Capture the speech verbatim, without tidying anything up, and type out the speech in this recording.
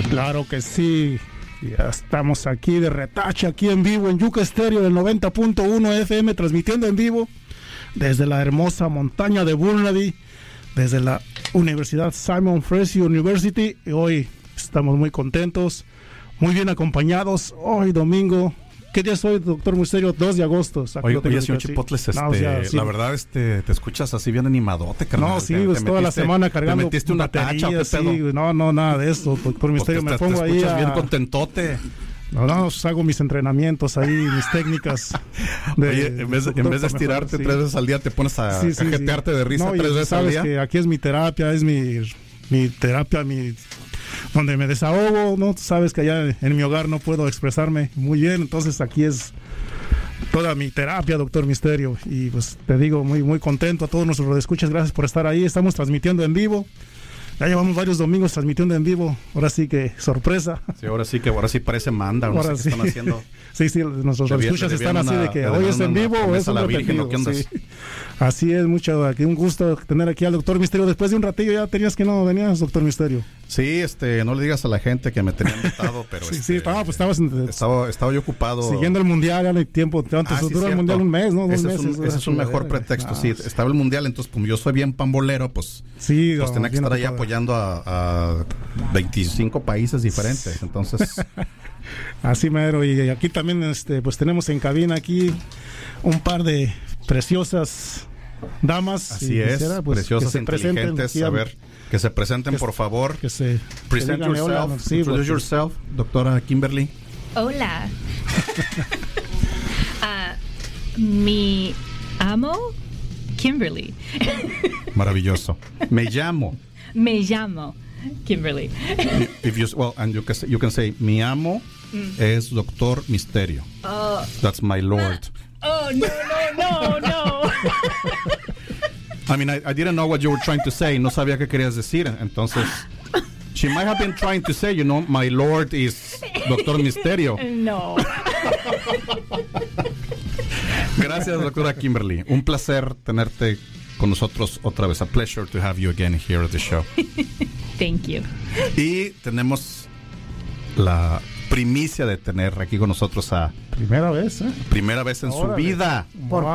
Claro que sí. Ya estamos aquí de retache, aquí en vivo en Yuca Estéreo del noventa punto uno F M, transmitiendo en vivo desde la hermosa montaña de Burnaby, desde la Universidad Simon Fraser University. Y hoy estamos muy contentos, muy bien acompañados. Hoy domingo, ¿qué día es hoy, doctor Misterio? dos de agosto. Oye, oye, señor Chipotles, este, no, o sea, sí. La verdad, este, te escuchas así bien animadote, carnal. No, sí, te, pues, te toda metiste, la semana cargando ¿te metiste una tacha, ¿qué sí, no, no, nada de eso, doctor Misterio, me te, pongo te ahí escuchas a... bien contentote. No, no, hago mis entrenamientos ahí, mis técnicas. De, Oye, en vez, en vez de estirarte mejor, tres sí. veces al día, te pones a sí, sí, cajetearte sí. de risa no, tres veces al día. Que aquí es mi terapia, es mi, mi terapia, mi donde me desahogo, ¿no? Tú sabes que allá en mi hogar no puedo expresarme muy bien, entonces aquí es toda mi terapia, doctor Misterio. Y pues te digo, muy, muy contento a todos nuestros radioescuchas, gracias por estar ahí. Estamos transmitiendo en vivo. Ya llevamos varios domingos transmitiendo en vivo. Ahora sí que sorpresa. Sí, ahora sí que ahora sí parece manda. No ahora sé sí. qué están haciendo. Sí, sí, nuestros escuchas están así una, de que hoy es en vivo o es un repetido. Sí. Así es, mucho aquí un gusto tener aquí al doctor Misterio. Después de un ratillo ya tenías que no venías, doctor Misterio. Sí, este, no le digas a la gente que me tenían invitado, pero sí, este, sí, estaba, pues estabas estaba, estaba yo ocupado siguiendo el mundial, ya no hay tiempo. Antes ah, sí, duró el mundial un mes, ¿no? Dos ese meses, es un, ese es un mejor pretexto. Ah, sí, sí, estaba el mundial, entonces como yo soy bien pambolero, pues, sí, pues no, tenía que estar ahí apoyando a, a veinticinco países diferentes, entonces así mero. Y aquí también este pues tenemos en cabina aquí un par de preciosas damas. Así es, quisiera, pues, preciosas, inteligentes. A ver, que se presenten, que, por favor. Que se present que yourself. Hola, sí, introduce porque... yourself, doctora Kimberly. Hola. uh, mi amo Kimberly. Maravilloso. Me llamo. Me llamo Kimberly. If you, well, and you can say, you can say mi amo mm. es Doctor Misterio. Oh. That's my lord. Oh, no, no, no, no. I mean, I, I didn't know what you were trying to say. No sabía qué querías decir. Entonces, she might have been trying to say, you know, my lord is Doctor Misterio. No. Gracias, doctora Kimberly. Un placer tenerte con nosotros otra vez. A pleasure to have you again here at the show. Thank you. Y tenemos la primicia de tener aquí con nosotros a... Primera vez, ¿eh? Primera vez en Órale. Su vida. Por